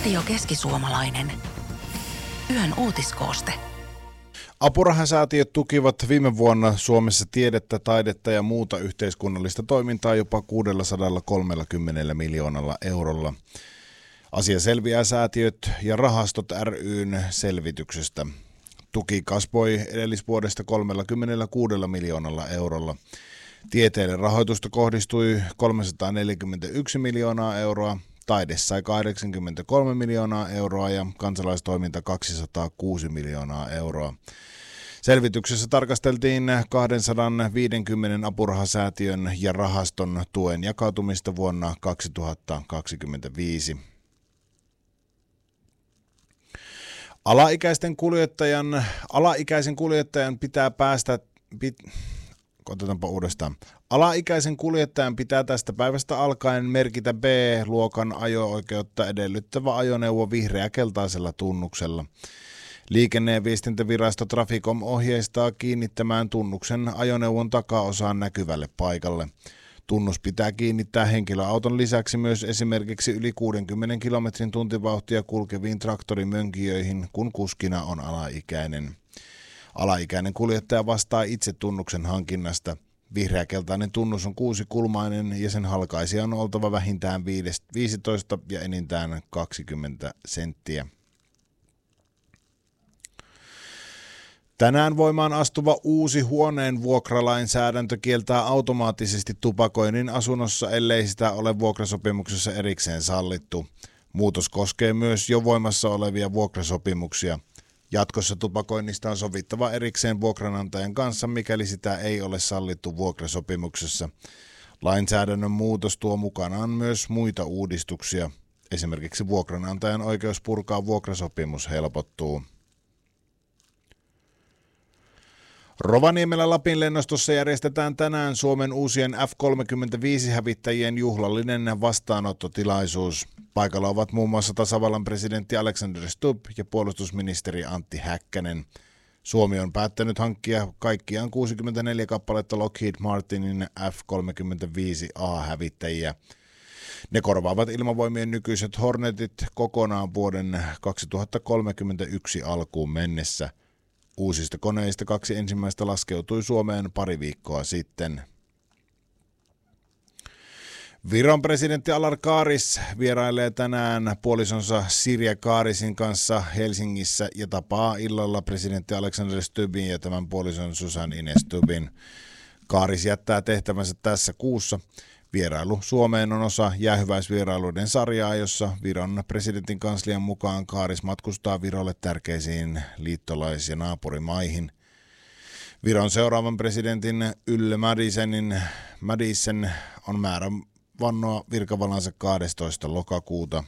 Radio Keski-Suomalainen. Yön uutiskooste. Apurahasäätiöt tukivat viime vuonna Suomessa tiedettä, taidetta ja muuta yhteiskunnallista toimintaa jopa 630 miljoonalla eurolla. Asia selviää säätiöt ja rahastot ry:n selvityksestä. Tuki kasvoi edellisvuodesta 36 miljoonalla eurolla. Tieteelle rahoitusta kohdistui 341 miljoonaa euroa, taide sai 83 miljoonaa euroa ja kansalaistoiminta 206 miljoonaa euroa. Selvityksessä tarkasteltiin 250 apurahasäätiön ja rahaston tuen jakautumista vuonna 2025. Alaikäisen kuljettajan pitää päästä... Otetaanpa uudestaan. Alaikäisen kuljettajan pitää tästä päivästä alkaen merkitä B-luokan ajo-oikeutta edellyttävä ajoneuvo vihreä-keltaisella tunnuksella. Liikenne- ja viestintävirasto Traficom ohjeistaa kiinnittämään tunnuksen ajoneuvon takaosaan näkyvälle paikalle. Tunnus pitää kiinnittää henkilöauton lisäksi myös esimerkiksi yli 60 kilometrin tuntivauhtia kulkeviin traktorimönkijöihin, kun kuskina on alaikäinen. Alaikäinen kuljettaja vastaa itse tunnuksen hankinnasta. Vihreäkeltainen tunnus on 6-kulmainen ja sen halkaisija on oltava vähintään 15 ja enintään 20 senttiä. Tänään voimaan astuva uusi huoneen vuokralainsäädäntö kieltää automaattisesti tupakoinnin asunnossa, ellei sitä ole vuokrasopimuksessa erikseen sallittu. Muutos koskee myös jo voimassa olevia vuokrasopimuksia. Jatkossa tupakoinnista on sovittava erikseen vuokranantajan kanssa, mikäli sitä ei ole sallittu vuokrasopimuksessa. Lainsäädännön muutos tuo mukanaan myös muita uudistuksia. Esimerkiksi vuokranantajan oikeus purkaa vuokrasopimus helpottuu. Rovaniemellä Lapin lennostossa järjestetään tänään Suomen uusien F-35-hävittäjien juhlallinen vastaanottotilaisuus. Paikalla ovat muun muassa tasavallan presidentti Alexander Stubb ja puolustusministeri Antti Häkkänen. Suomi on päättänyt hankkia kaikkiaan 64 kappaletta Lockheed Martinin F-35A-hävittäjiä. Ne korvaavat ilmavoimien nykyiset Hornetit kokonaan vuoden 2031 alkuun mennessä. Uusista koneista 2 ensimmäistä laskeutui Suomeen pari viikkoa sitten. Viron presidentti Alar Karis vierailee tänään puolisonsa Sirja Karisin kanssa Helsingissä ja tapaa illalla presidentti Alexander Stubbin ja tämän puolison Susan Ines Stubbin. Karis jättää tehtävänsä tässä kuussa. Vierailu Suomeen on osa jäähyväisvierailuiden sarjaa, jossa Viron presidentin kanslian mukaan Karis matkustaa Virolle tärkeisiin liittolais- ja naapurimaihin. Viron seuraavan presidentin Yle Madisen on määrä vannoa virkavalansa 12. lokakuuta.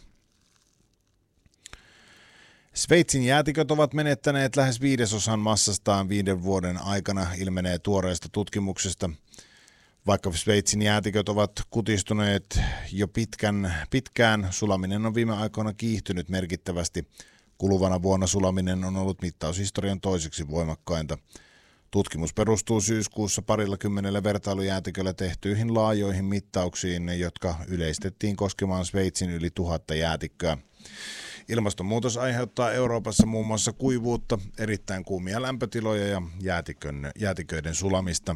Sveitsin jäätiköt ovat menettäneet lähes 1/5 massastaan 5 vuoden aikana, ilmenee tuoreesta tutkimuksesta. Vaikka Sveitsin jäätiköt ovat kutistuneet jo pitkään, sulaminen on viime aikoina kiihtynyt merkittävästi. Kuluvana vuonna sulaminen on ollut mittaushistorian toiseksi voimakkainta. Tutkimus perustuu syyskuussa 20 vertailujäätiköllä tehtyihin laajoihin mittauksiin, jotka yleistettiin koskemaan Sveitsin yli 1000 jäätikköä. Ilmastonmuutos aiheuttaa Euroopassa muun muassa kuivuutta, erittäin kuumia lämpötiloja ja jäätiköiden sulamista.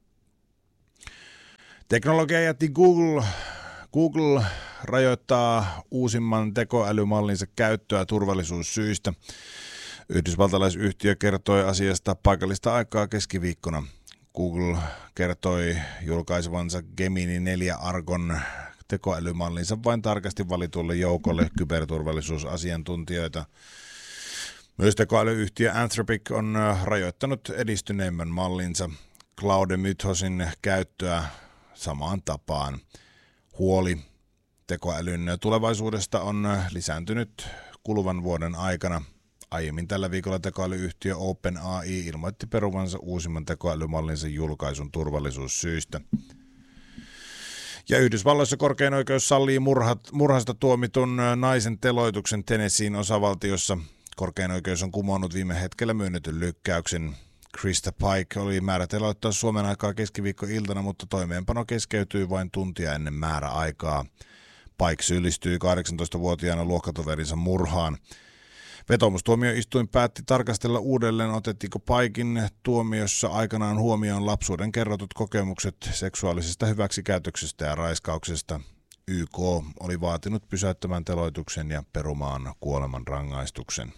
Teknologiajätti Google rajoittaa uusimman tekoälymallinsa käyttöä turvallisuussyistä. Yhdysvaltalaisyhtiö kertoi asiasta paikallista aikaa keskiviikkona. Google kertoi julkaisevansa Gemini 4 Argon tekoälymallinsa vain tarkasti valitulle joukolle kyberturvallisuusasiantuntijoita. Myös tekoälyyhtiö Anthropic on rajoittanut edistyneimmän mallinsa Claude Mythosin käyttöä samaan tapaan. Huoli tekoälyn tulevaisuudesta on lisääntynyt kuluvan vuoden aikana. Aiemmin tällä viikolla tekoälyyhtiö OpenAI ilmoitti peruvansa uusimman tekoälymallinsa julkaisun turvallisuussyistä. Ja Yhdysvalloissa korkein oikeus sallii murhasta tuomitun naisen teloituksen Tennesseein osavaltiossa. Korkein oikeus on kumonnut viime hetkellä myönnetyn lykkäyksen. Krista Pike oli määrä teloittaa Suomen aikaa keskiviikkoiltana, mutta toimeenpano keskeytyi vain tuntia ennen määräaikaa. Pike syyllistyi 18-vuotiaana luokkatoverinsa murhaan. Vetoomustuomioistuin päätti tarkastella uudelleen, otettiinko Piken tuomiossa aikanaan huomioon lapsuuden kerrotut kokemukset seksuaalisesta hyväksikäytöksestä ja raiskauksesta. YK oli vaatinut pysäyttämään teloituksen ja perumaan kuoleman rangaistuksen.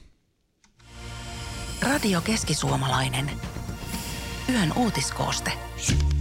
Radio Keski-Suomalainen. Yön uutiskooste.